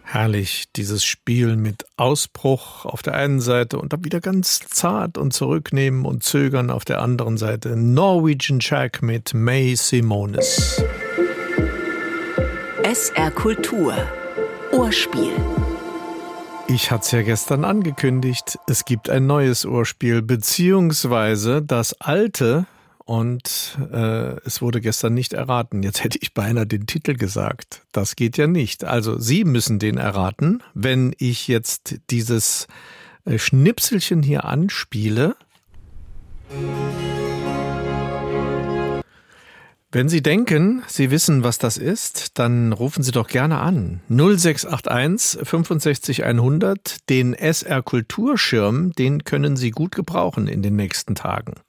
Herrlich, dieses Spiel mit Ausbruch auf der einen Seite und dann wieder ganz zart und zurücknehmen und zögern auf der anderen Seite. Norwegian Jack mit May Simonis. SR Kultur Ohrspiel. Ich hatte es ja gestern angekündigt, es gibt ein neues Ohrspiel, beziehungsweise das alte, und es wurde gestern nicht erraten. Jetzt hätte ich beinahe den Titel gesagt. Das geht ja nicht. Also Sie müssen den erraten, wenn ich jetzt dieses Schnipselchen hier anspiele. Wenn Sie denken, Sie wissen, was das ist, dann rufen Sie doch gerne an. 0681 65 100. Den SR Kulturschirm, den können Sie gut gebrauchen in den nächsten Tagen.